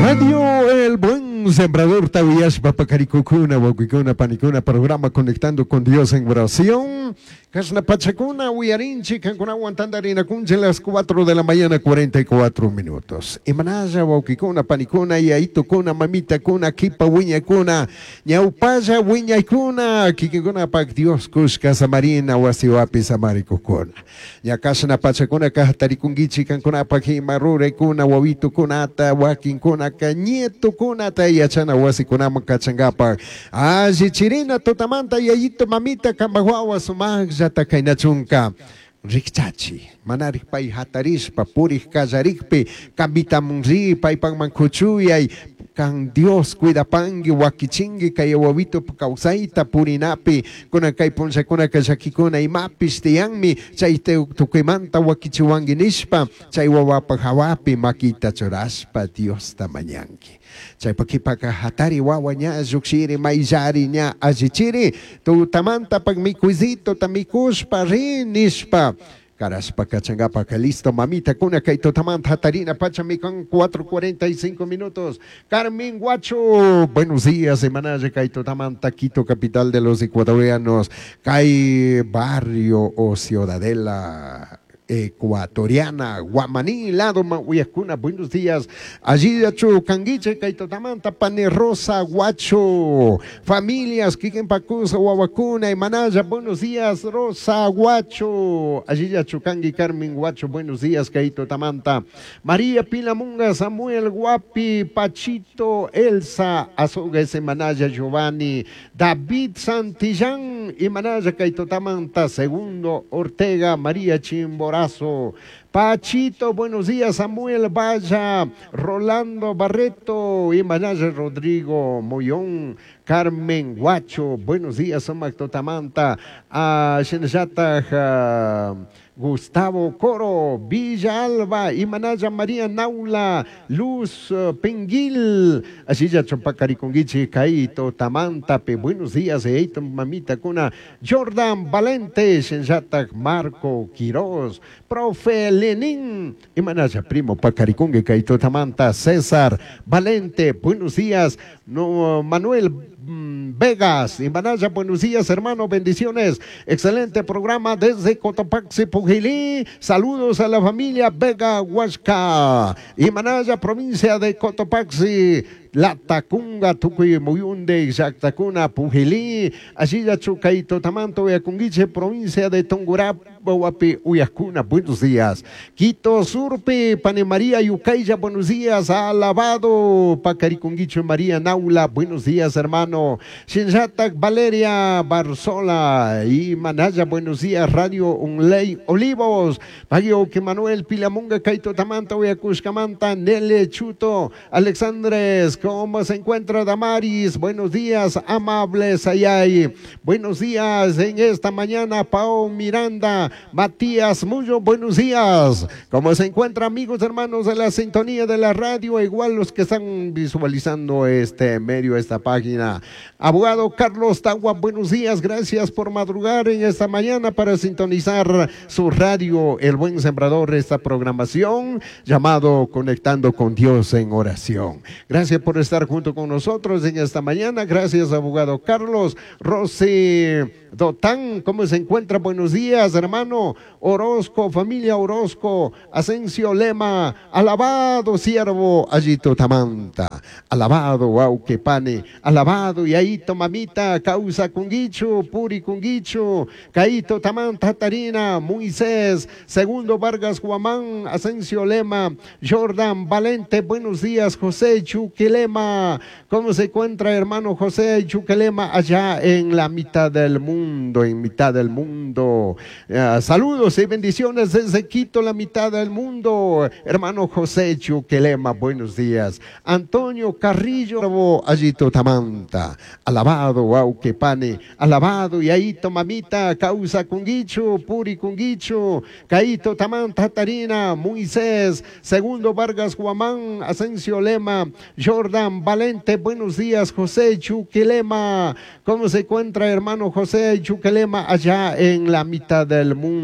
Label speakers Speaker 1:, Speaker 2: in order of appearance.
Speaker 1: Radio El Buen Sembrador Tawiyash Papacaricocuna, Wauquicuna, Panicuna, programa Conectando con Dios en oración. Casna Pachacuna, Huiarinchi, Cancuna, Guantandarina, Cunche, las 4 de la mañana, 44 minutos. Imanaya, Wauquicuna, Panicuna, Yaitocuna, Mamita Cuna, Kipa, Huiñacuna, Ñaupaya, Huiñacuna, Kikicuna, Pac Dios, Cusca, Samarina, Huasihuapi, Samaricocuna. Yacasna Pachacuna, Cajataricungichi, Cancuna, Pajima, Rurecuna, Huavito, Cunata, Huaquin, Cuna, Cañeto, Cunata, Yachana, Huasicunama, Cachangapa, Ajichirina, Totamanta, Yayito, Mamita, Cambahuawa, Sumag, Yatakainachunka. Rikchachi, Manarikpai, Hatarispa, Purik, Kazarikpe, Kabitamunzi, Paipang Mancuchuyay, Kan Dios cuida pangi, wakichingi, kayawawito kausaita, purinapi, kuna kay ponsa kuna kazakikuna, imapis tiyangmi, chay tukimanta wakichiwangi nispa, chay wawapahawapi, makita choraspa, Dios tamañangi. Chay pakipaka hatari wawanya, zukshiri, maizari nya, azichiri, tu tamanta pagmikuizito, tamikuspa, rinispa. Caras Pacachangapa, listo, mamita, cuna, Kaito Tamanta, Hatarina, Pachamican, 4:45 minutos. Carmen Guacho, buenos días, Semanaje, Kaito Tamanta, Quito, capital de los ecuatorianos, Cay, barrio o ciudadela ecuatoriana, Guamaní, lado Mahuayacuna, buenos días, allí de Chucanguiche, Caitotamanta, Pane Rosa, Guacho, familias, Quiquen Pacusa, Guavacuna, Manaya, buenos días, Rosa, Guacho, allí de Chucangui, Carmen Guacho, buenos días, Caitotamanta, María Pilamunga, Samuel Guapi, Pachito, Elsa, Azoga, Manaya, Giovanni, David Santillán, y Manaya, Caitotamanta, Segundo Ortega, María Chimbora, Pachito, buenos días, Samuel Valla, Rolando Barreto, Imanaya Rodrigo Moyón, Carmen Guacho, buenos días, Samactotamanta, Shenjata, Gustavo Coro, Villa Alba, Imanaya María Naula, Luz Penguil, Asilla Chopacariconguichi, Caito, Tamantape, buenos días, Eito Mamita Cuna, Jordan Valente, Shenjata Marco Quiroz, Profe Lenin, Imanaya Primo Pacaricungue, Caito Tamanta, César Valente, buenos días, no, Manuel Vegas, Imanaya, buenos días, hermano, bendiciones, excelente programa desde Cotopaxi, Pujilí, saludos a la familia Vega Huasca, Imanaya, provincia de Cotopaxi, La Tacunga, Tucuy, Muyunde, Xactacuna, Pujilí, Asilla Chucaito, Tamanto, Yacunguiche, provincia de Tongurap, Huapi, Uyacuna, buenos días. Quito, Surpe, Panemaría, Yucaya, buenos días. Alabado, Pacaricunguicho, María Naula, buenos días, hermano. Shinjatac, Valeria, Barzola y Manaya, buenos días. Radio Unley, Olivos, Pagio, que Manuel, Pilamunga, Caito, Tamanta, Uyacuscamanta, Nele, Chuto, Alexandres, ¿cómo se encuentra Damaris? Buenos días, amables Ayay. Buenos días en esta mañana, Pao Miranda, Matías Mullo, buenos días. ¿Cómo se encuentra, amigos, hermanos de la sintonía de la radio? Igual los que están visualizando este medio, esta página. Abogado Carlos Tagua, buenos días. Gracias por madrugar en esta mañana para sintonizar su radio, El Buen Sembrador, esta programación llamado Conectando con Dios en Oración. Gracias por estar junto con nosotros en esta mañana. Gracias, abogado Carlos. Rosy Dotán, ¿cómo se encuentra? Buenos días, hermano. Orozco, familia Orozco, Asensio Lema, alabado siervo Ayito Tamanta, alabado Guauquepane, alabado Yaito Mamita, Causa Cunguicho, Puri Cunguicho, Caito Tamanta Tarina, Moisés, Segundo Vargas Guamán, Asensio Lema, Jordan Valente, buenos días, José Chuquelema, ¿cómo se encuentra, hermano José Chuquelema, allá en la mitad del mundo, en mitad del mundo? Saludos y bendiciones desde Quito, la mitad del mundo, hermano José Chuquelema, buenos días. Antonio Carrillo, Ayito Tamanta, alabado Guauquepane, alabado Yaito Mamita, Causa Cunguicho, Puri Cunguicho, Caito Tamanta Tarina, Moisés, Segundo Vargas Guamán, Asensio Lema, Jordan Valente, buenos días, José Chuquelema, ¿cómo se encuentra, hermano José Chuquelema, allá en la mitad del mundo?